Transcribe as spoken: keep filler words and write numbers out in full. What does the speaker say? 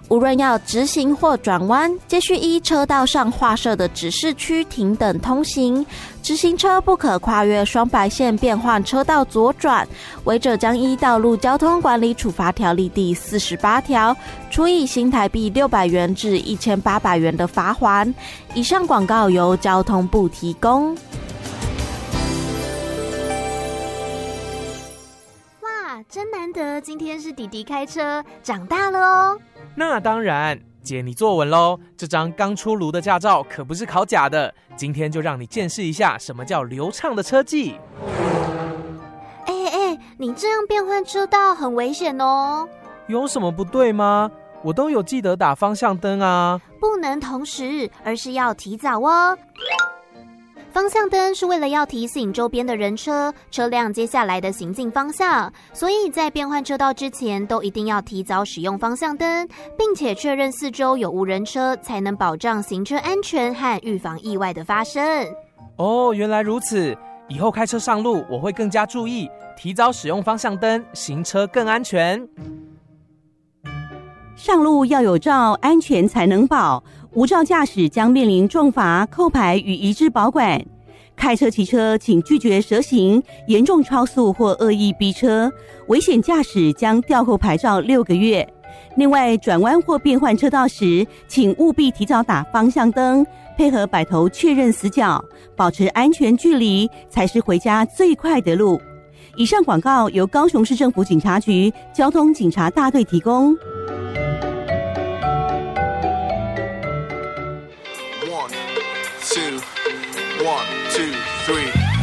无论要直行或转弯，皆需依车道上画设的指示区停等通行。直行车不可跨越双白线变换车道左转，违者将依道路交通管理处罚条例第四十八条，处以新台币六百元至一千八百元的罚锾。以上广告由交通部提供。 哇，真难得，今天是弟弟开车，长大了哦。 那当然，姐你坐稳咯，这张刚出炉的驾照可不是考假的，今天就让你见识一下什么叫流畅的车技。 哎哎，你这样变换车道很危险哦。 有什么不对吗？我都有记得打方向灯啊。 不能同时，而是要提早哦。方向灯是为了要提醒周边的人车、车辆接下来的行进方向，所以在变换车道之前都一定要提早使用方向灯，并且确认四周有无人车，才能保障行车安全和预防意外的发生。 哦，原来如此，以后开车上路我会更加注意，提早使用方向灯，行车更安全。 上路要有照，安全才能保。无照驾驶将面临重罚、扣牌与移置保管。开车骑车请拒绝蛇行、严重超速或恶意逼车，危险驾驶将吊扣牌照六个月。另外，转弯或变换车道时，请务必提早打方向灯，配合摆头确认死角，保持安全距离，才是回家最快的路。以上广告由高雄市政府警察局交通警察大队提供。 One, two, one, two, three.